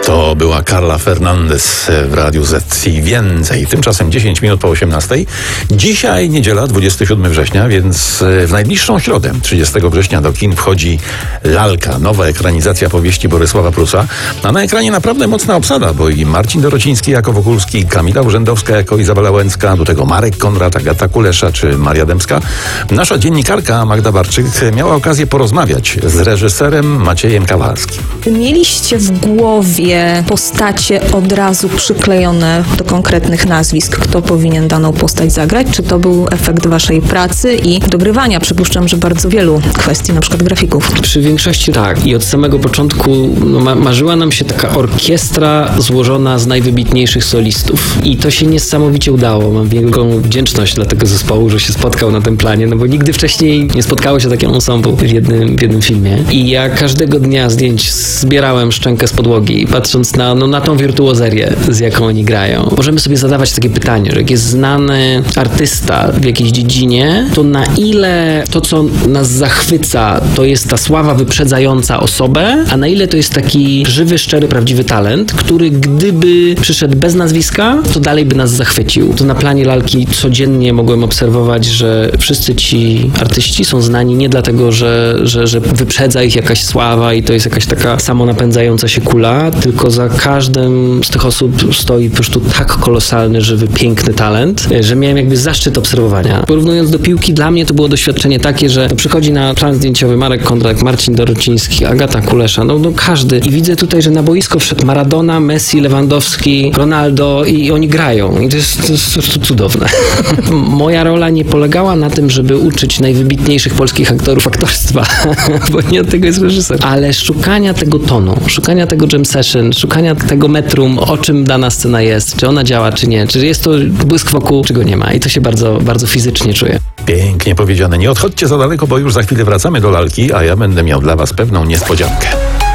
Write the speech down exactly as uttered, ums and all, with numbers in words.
To była Carla Fernandez w Radiu Z i więcej. Tymczasem dziesięć minut po osiemnastej. Dzisiaj niedziela, dwudziestego siódmego września, więc w najbliższą środę, trzydziestego września, do kin wchodzi Lalka, nowa ekranizacja powieści Borysława Prusa. A na ekranie naprawdę mocna obsada, bo i Marcin Dorociński jako Wokulski, Kamila Urzędowska jako Izabela Łęcka, do tego Marek Konrad, Agata Kulesza czy Maria Dębska. Nasza dziennikarka Magda Barczyk miała okazję porozmawiać z reżyserem Maciejem Kawalskim. Mieliście w głowie postacie od razu przyklejone do konkretnych nazwisk, kto powinien daną postać zagrać? Czy to był efekt waszej pracy i dogrywania? Przypuszczam, że bardzo wielu kwestii, na przykład grafików. Przy większości tak. I od samego początku no, ma- marzyła nam się taka orkiestra złożona z najwybitniejszych solistów. I to się niesamowicie udało. Mam wielką wdzięczność dla tego zespołu, że się spotkał na tym planie, no bo nigdy wcześniej nie spotkało się takie ensemble w jednym, w jednym filmie. I ja każdego dnia zdjęć zbierałem szczękę z podłogi i patrząc na, no, na tą wirtuozerię, z jaką oni grają. Możemy sobie zadawać takie pytanie, że jak jest znany artysta w jakiejś dziedzinie, to na ile to, co nas zachwyca, to jest ta sława wyprzedzająca osobę, a na ile to jest taki żywy, szczery, prawdziwy talent, który gdyby przyszedł bez nazwiska, to dalej by nas zachwycił. To na planie Lalki codziennie mogłem obserwować, że wszyscy ci artyści są znani nie dlatego, że, że, że wyprzedza ich jakaś sława i to jest jakaś taka samonapędzająca się kula, tylko za każdym z tych osób stoi po prostu tak kolosalny, żywy, piękny talent, że miałem jakby zaszczyt obserwowania. Porównując do piłki, dla mnie to było doświadczenie takie, że przychodzi na plan zdjęciowy Marek Konrad, Marcin Dorociński, Agata Kulesza, no, no każdy. I widzę tutaj, że na boisko wszedł Maradona, Messi, Lewandowski, Ronaldo i oni grają. I to jest, to jest po prostu cudowne. Moja rola nie polegała na tym, żeby uczyć najwybitniejszych polskich aktorów aktorstwa, bo nie od tego jest reżyser, ale szukania tego tonu, szukania tego jam session, szukania tego metrum, o czym dana scena jest, czy ona działa, czy nie, czy jest to błysk wokół, czy go nie ma. I to się bardzo, bardzo fizycznie czuję. Pięknie powiedziane. Nie odchodźcie za daleko, bo już za chwilę wracamy do Lalki, a ja będę miał dla was pewną niespodziankę.